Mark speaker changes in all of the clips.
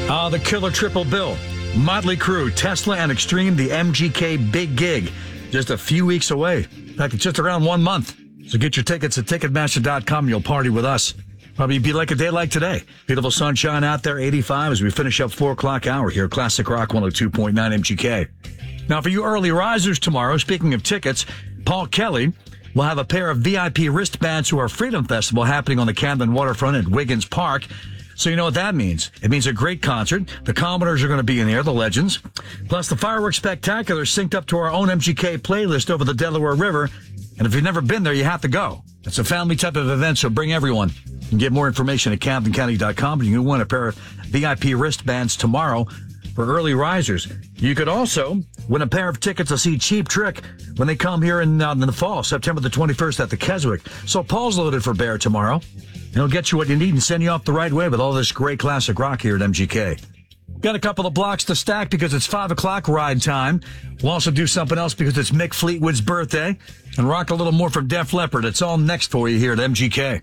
Speaker 1: The killer triple bill. Motley Crue, Tesla, and Extreme, the MGK Big Gig. Just a few weeks away. In fact, it's just around 1 month. So get your tickets at Ticketmaster.com and you'll party with us. Probably be like a day like today. Beautiful sunshine out there, 85 as we finish up 4 o'clock hour here. Classic Rock 102.9 MGK. Now, for you early risers tomorrow, speaking of tickets, Paul Kelly will have a pair of VIP wristbands to our Freedom Festival happening on the Camden waterfront at Wiggins Park. So you know what that means. It means a great concert. The Commodores are going to be in there, the Legends. Plus the Fireworks Spectacular synced up to our own MGK playlist over the Delaware River. And if you've never been there, you have to go. It's a family type of event, so bring everyone. You can get more information at CamdenCounty.com, and you can win a pair of VIP wristbands tomorrow for early risers. You could also win a pair of tickets to see Cheap Trick when they come here in the fall, September the 21st at the Keswick. So Paul's loaded for bear tomorrow. He'll get you what you need and send you off the right way with all this great classic rock here at MGK. Got a couple of blocks to stack because it's 5 o'clock ride time. We'll also do something else because it's Mick Fleetwood's birthday and rock a little more from Def Leppard. It's all next for you here at MGK.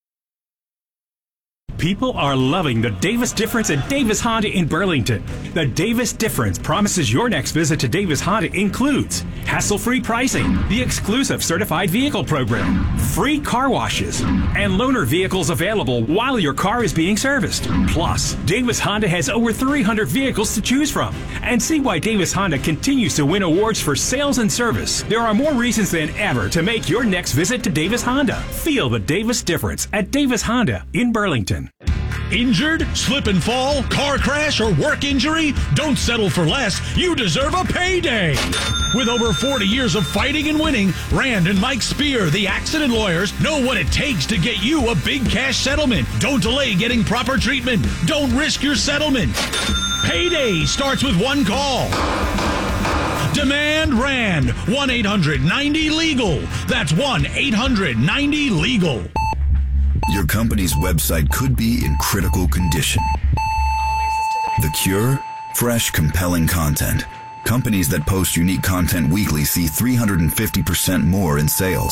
Speaker 2: People are loving the Davis Difference at Davis Honda in Burlington. The Davis Difference promises your next visit to Davis Honda includes hassle-free pricing, the exclusive certified vehicle program, free car washes, and loaner vehicles available while your car is being serviced. Plus, Davis Honda has over 300 vehicles to choose from. And see why Davis Honda continues to win awards for sales and service. There are more reasons than ever to make your next visit to Davis Honda. Feel the Davis Difference at Davis Honda in Burlington.
Speaker 3: Injured, slip and fall, car crash, or work injury? Don't settle for less. You deserve a payday. With over 40 years of fighting and winning, Rand and Mike Spear, the accident lawyers, know what it takes to get you a big cash settlement. Don't delay getting proper treatment. Don't risk your settlement. Payday starts with one call. Demand Rand. 1-800-90-LEGAL. That's 1-800-90-LEGAL.
Speaker 4: Your company's website could be in critical condition. The cure? Fresh, compelling content. Companies that post unique content weekly see 350% more in sales.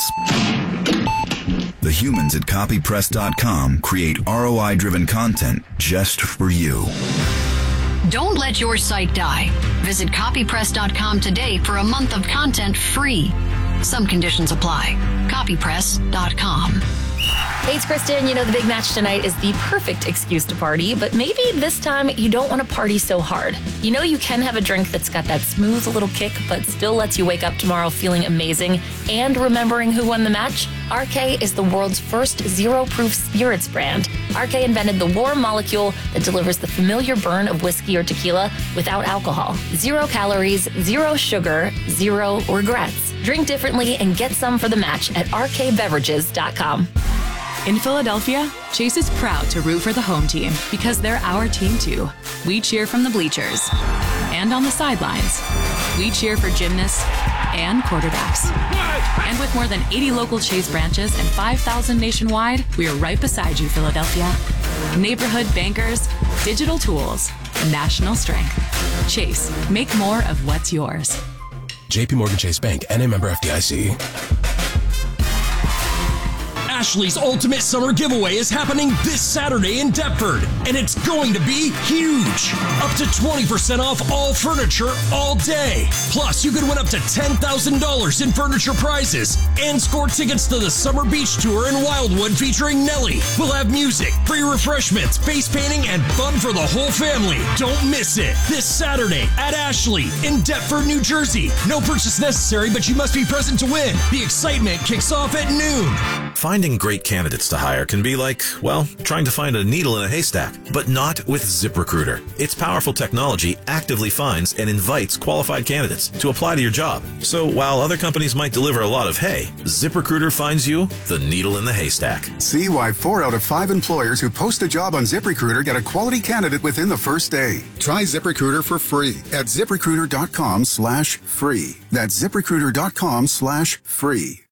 Speaker 4: The humans at copypress.com create ROI-driven content just for you.
Speaker 5: Don't let your site die. Visit copypress.com today for a month of content free. Some conditions apply. Copypress.com.
Speaker 6: Hey, it's Kristen. You know, the big match tonight is the perfect excuse to party, but maybe this time you don't want to party so hard. You know, you can have a drink that's got that smooth little kick, but still lets you wake up tomorrow feeling amazing and remembering who won the match. RK is the world's first zero-proof spirits brand. RK invented the warm molecule that delivers the familiar burn of whiskey or tequila without alcohol. 0 calories, 0 sugar, 0 regrets. Drink differently and get some for the match at rkbeverages.com.
Speaker 7: In Philadelphia, Chase is proud to root for the home team because they're our team too. We cheer from the bleachers and on the sidelines. We cheer for gymnasts and quarterbacks. And with more than 80 local Chase branches and 5,000 nationwide, we are right beside you, Philadelphia. Neighborhood bankers, digital tools, national strength. Chase, make more of what's yours.
Speaker 8: JP Morgan Chase Bank, N.A. member FDIC.
Speaker 9: Ashley's Ultimate Summer Giveaway is happening this Saturday in Deptford, and it's going to be huge. Up to 20% off all furniture all day. Plus, you could win up to $10,000 in furniture prizes and score tickets to the Summer Beach Tour in Wildwood featuring Nelly. We'll have music, free refreshments, face painting, and fun for the whole family. Don't miss it. This Saturday at Ashley in Deptford, New Jersey. No purchase necessary, but you must be present to win. The excitement kicks off at noon.
Speaker 10: Finding great candidates to hire can be like, well, trying to find a needle in a haystack, but not with ZipRecruiter. Its powerful technology actively finds and invites qualified candidates to apply to your job. So while other companies might deliver a lot of hay, ZipRecruiter finds you the needle in the haystack.
Speaker 11: See why 4 out of 5 employers who post a job on ZipRecruiter get a quality candidate within the first day. Try ZipRecruiter for free at ZipRecruiter.com/free. That's ZipRecruiter.com/free.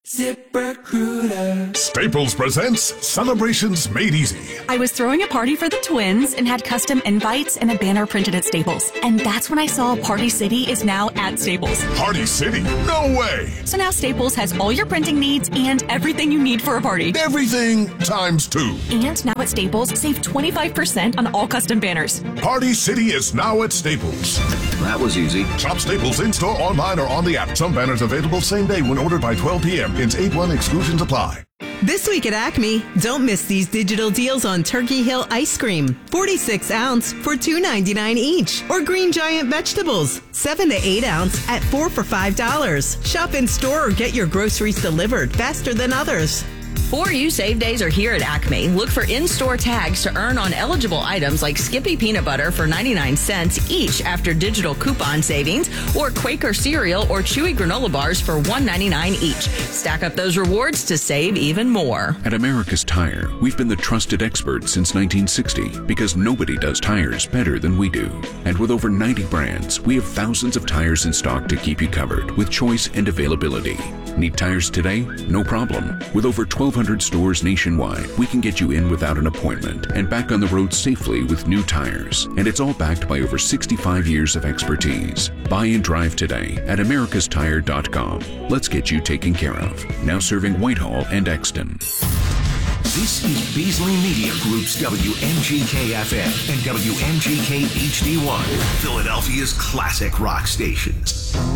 Speaker 12: ZipRecruiter. Staples presents Celebrations Made Easy.
Speaker 13: I was throwing a party for the twins and had custom invites and a banner printed at Staples. And that's when I saw Party City is now at Staples.
Speaker 12: Party City? No way!
Speaker 13: So now Staples has all your printing needs and everything you need for a party.
Speaker 12: Everything times 2.
Speaker 13: And now at Staples, save 25% on all custom banners.
Speaker 12: Party City is now at Staples.
Speaker 14: That was easy.
Speaker 12: Shop Staples in-store, online, or on the app. Some banners available same day when ordered by 12 p.m. Ins 8-1 exclusions apply.
Speaker 15: This week at Acme, don't miss these digital deals on Turkey Hill ice cream, 46 ounce for $2.99 each, or Green Giant vegetables, 7 to 8 ounce at $4 for $5. Shop in store or get your groceries delivered faster than others.
Speaker 16: 4U Save Days are here at Acme. Look for in-store tags to earn on eligible items like Skippy Peanut Butter for 99 cents each after digital coupon savings, or Quaker Cereal or Chewy Granola Bars for $1.99 each. Stack up those rewards to save even more.
Speaker 17: At America's Tire, we've been the trusted experts since 1960 because nobody does tires better than we do. And with over 90 brands, we have thousands of tires in stock to keep you covered with choice and availability. Need tires today? No problem. With over 1,200 stores nationwide, we can get you in without an appointment and back on the road safely with new tires. And it's all backed by over 65 years of expertise. Buy and drive today at americastire.com. Let's get you taken care of. Now serving Whitehall and Exton.
Speaker 18: This is Beasley Media Group's WMGK-FM and WMGK HD1, Philadelphia's classic rock stations.